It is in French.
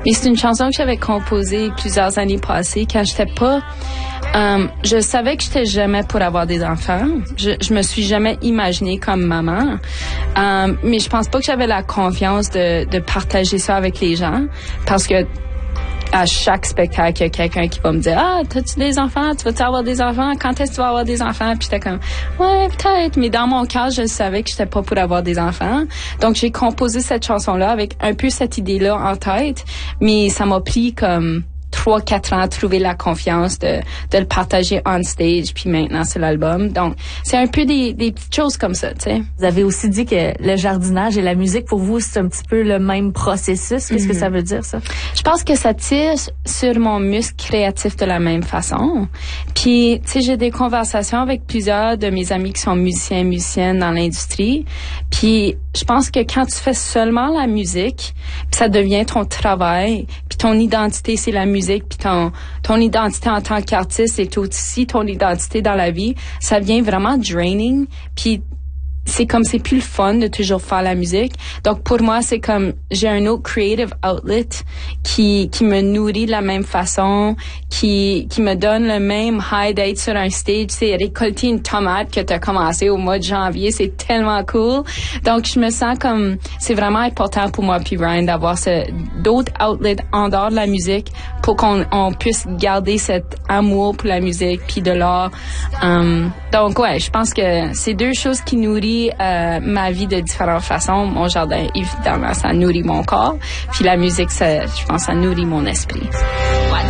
Mais c'est une chanson que j'avais composée plusieurs années passées quand j'étais pas... je savais que j'étais jamais pour avoir des enfants. Je me suis jamais imaginée comme maman. Mais je pense pas que j'avais la confiance de partager ça avec les gens parce que à chaque spectacle, il y a quelqu'un qui va me dire « Ah, t'as-tu des enfants? Tu vas-tu avoir des enfants? Quand est-ce que tu vas avoir des enfants? » Puis j'étais comme « Ouais, peut-être. » Mais dans mon cœur, je savais que j'étais pas pour avoir des enfants. Donc, j'ai composé cette chanson-là avec un peu cette idée-là en tête. Mais ça m'a pris comme 3-4 ans à trouver la confiance de le partager on stage, puis maintenant c'est l'album. Donc c'est un peu des petites choses comme ça, tu sais. Vous avez aussi dit que le jardinage et la musique pour vous c'est un petit peu le même processus. Qu'est-ce que ça veut dire ça? Je pense que ça tire sur mon muscle créatif de la même façon. Puis tu sais, j'ai des conversations avec plusieurs de mes amis qui sont musiciennes dans l'industrie. Puis je pense que quand tu fais seulement la musique, puis ça devient ton travail, puis ton identité c'est la musique, puis ton identité en tant qu'artiste est aussi ton identité dans la vie, ça devient vraiment draining, puis c'est comme c'est plus le fun de toujours faire la musique. Donc pour moi, c'est comme j'ai un autre creative outlet qui me nourrit de la même façon, qui me donne le même high d'être sur un stage. C'est récolter une tomate que tu as commencé au mois de janvier, c'est tellement cool. Donc je me sens comme c'est vraiment important pour moi puis Ryan d'avoir d'autres outlets en dehors de la musique pour qu'on puisse garder cet amour pour la musique puis de l'art. Donc ouais, je pense que c'est deux choses qui nourrissent ma vie de différentes façons. Mon jardin, évidemment, ça nourrit mon corps. Puis la musique, je pense, ça nourrit mon esprit.